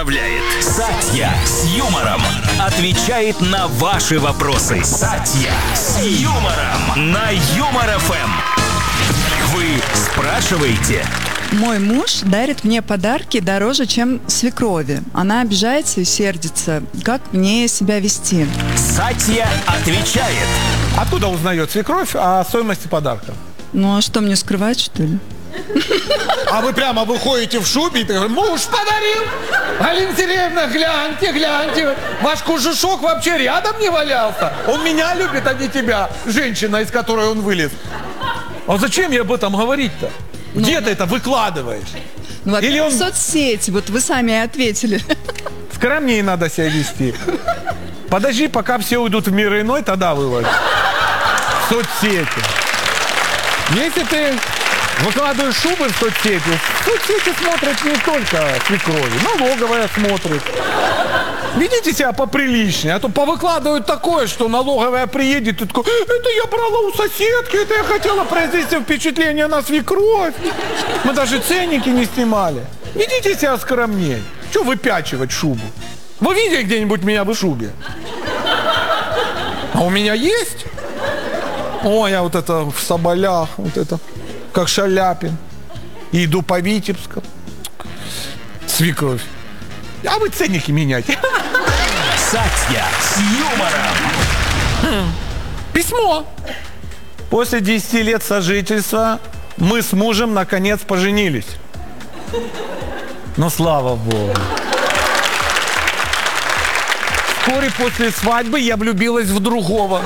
Сатья с юмором отвечает на ваши вопросы. Сатья с юмором на Юмор ФМ. Вы спрашиваете. Мой муж дарит мне подарки дороже, чем свекрови. Она обижается и сердится. Как мне себя вести? Сатья отвечает. Откуда узнает свекровь о стоимости подарка? Ну а что, мне скрывать, что ли? А вы прямо выходите в шубе и говорите: муж подарил! Галина Сергеевна, гляньте, ваш кожушок вообще рядом не валялся. Он меня любит, а не тебя, женщина, из которой он вылез. А зачем мне об этом говорить-то? Где ты это выкладываешь? Ну, Или он... в соцсети, вот вы сами и ответили. Скромнее надо себя вести. Подожди, пока все уйдут в мир иной, тогда выложи. В соцсети. Если ты выкладываешь шубы в соцсети смотрят не только свекрови, налоговая смотрит. Ведите себя поприличнее, а то повыкладывают такое, что налоговая приедет и такой: это я брала у соседки, это я хотела произвести впечатление на свекровь. Мы даже ценники не снимали. Ведите себя скромнее. Чего выпячивать шубу? Вы видели где-нибудь меня в шубе? А у меня есть? О, я вот это в соболях, вот это, как Шаляпин. И иду по Витебскому. Свекровь. А вы ценники меняйте. Сатья с юмором. Письмо. После 10 лет сожительства мы с мужем наконец поженились. Ну, слава Богу. Вскоре после свадьбы я влюбилась в другого.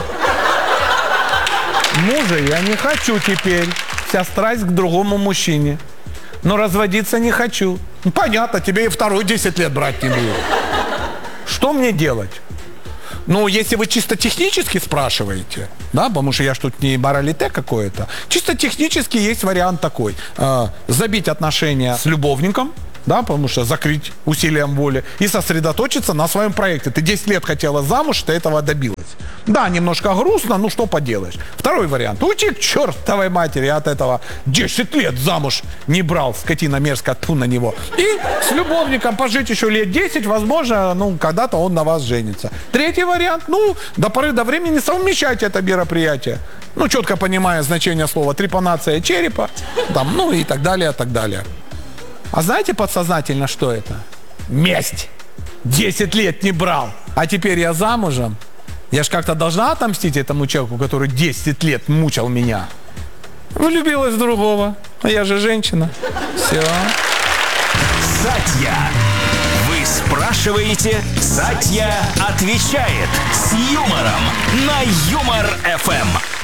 Мужа я не хочу теперь. Вся страсть к другому мужчине. Но разводиться не хочу. Ну, понятно, тебе и второй 10 лет брать не буду. Что мне делать? Ну, если вы чисто технически спрашиваете, да, потому что я ж тут не моралите какое-то, чисто технически есть вариант такой. Забить отношения с любовником, да, потому что закрыть усилием воли, и сосредоточиться на своем проекте. Ты 10 лет хотела замуж, ты этого добилась. Да, немножко грустно, ну что поделаешь. Второй вариант. Уйти к чертовой матери от этого. 10 лет замуж не брал, скотина мерзкая, тьфу на него. И с любовником пожить еще лет 10, возможно, ну, когда-то он на вас женится. Третий вариант. Ну, до поры до времени совмещайте это мероприятие. Ну, четко понимая значение слова трепанация черепа, там, ну и так далее, так далее. А знаете подсознательно, что это? Месть. 10 лет не брал. А теперь я замужем. Я ж как-то должна отомстить этому человеку, который 10 лет мучил меня. Влюбилась в другого. А я же женщина. Все. Сатья. Вы спрашиваете, Сатья отвечает с юмором на Юмор ФМ.